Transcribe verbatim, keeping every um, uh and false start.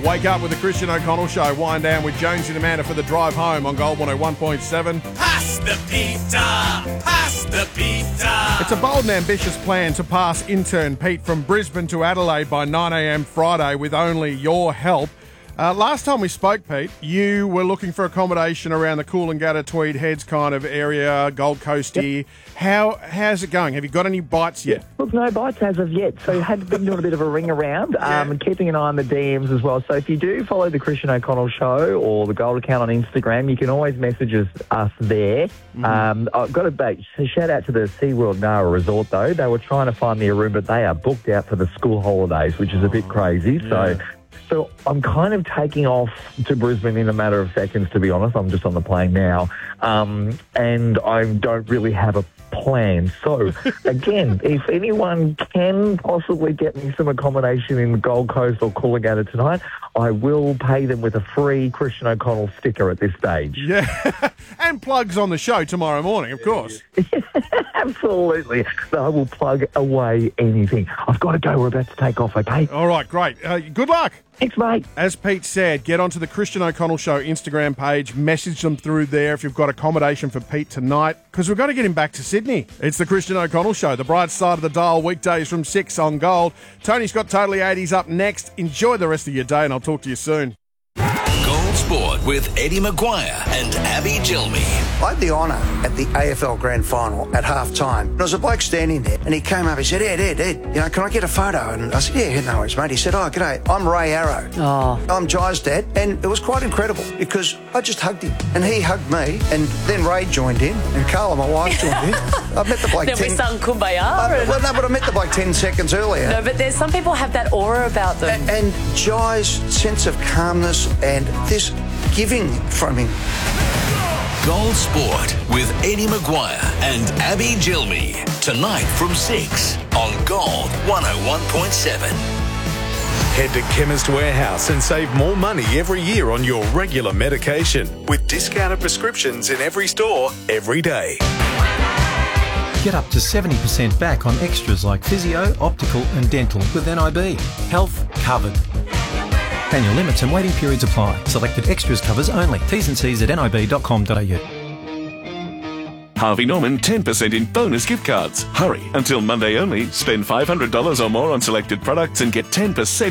Wake up with the Christian O'Connell Show. Wind down with Jonesy and Amanda for the drive home on Gold one oh one point seven. Pass the pizza! Pass the pizza! It's a bold and ambitious plan to pass intern Pete from Brisbane to Adelaide by nine a.m. Friday with only your help. Uh, last time we spoke, Pete, you were looking for accommodation around the Coolangatta, Tweed Heads kind of area, Gold Coast here. Yep. How how's it going? Have you got any bites yet? Look, no bites as of yet. So had been doing a bit of a ring around yeah. um, and keeping an eye on the D Ms as well. So if you do follow the Christian O'Connell Show or the Gold account on Instagram, you can always message us, us there. Mm-hmm. Um, I've got a, a shout out to the SeaWorld Nara Resort, though. They were trying to find me a room, but they are booked out for the school holidays, which is a bit crazy. Yeah. So... So I'm kind of taking off to Brisbane in a matter of seconds, to be honest. I'm just on the plane now. Um, and I don't really have a plan. So, again, if anyone can possibly get me some accommodation in the Gold Coast or Coolangatta tonight, I will pay them with a free Christian O'Connell sticker at this stage. Yeah, and plugs on the show tomorrow morning, of course. Absolutely. I will plug away anything. I've got to go. We're about to take off, okay? All right, great. Uh, good luck. Thanks, mate. As Pete said, get onto the Christian O'Connell Show Instagram page, message them through there if you've got accommodation for Pete tonight, because we've got to get him back to Sydney. It's the Christian O'Connell Show, the bright side of the dial, weekdays from six on Gold. Tony Scott Totally eighties up next. Enjoy the rest of your day, and I'll talk to you soon. Gold Sport with Eddie Maguire and Abby Gilmy. I had the honour at the A F L Grand Final at half-time. There was a bloke standing there, and he came up, he said, Ed, Ed, Ed, you know, can I get a photo? And I said, yeah, no worries, mate. He said, oh, g'day, I'm Ray Arrow. Oh. I'm Jai's dad. And it was quite incredible because I just hugged him, and he hugged me, and then Ray joined in, and Carla, my wife, joined in. I met the bloke then ten... we sung Kumbaya. I, well, no, but I met the bloke ten seconds earlier. No, but there's some people have that aura about them. A- and Jai's sense of calmness and this giving from him. Gold Sport with Eddie Maguire and Abby Gilmy. Tonight from six on Gold one oh one point seven. Head to Chemist Warehouse and save more money every year on your regular medication with discounted prescriptions in every store every day. Get up to seventy percent back on extras like physio, optical and dental with N I B. Health covered. Annual limits and waiting periods apply. Selected extras covers only. T's and C's at n i b dot com dot a u. Harvey Norman ten percent in bonus gift cards. Hurry, until Monday only. Spend five hundred dollars or more on selected products and get ten percent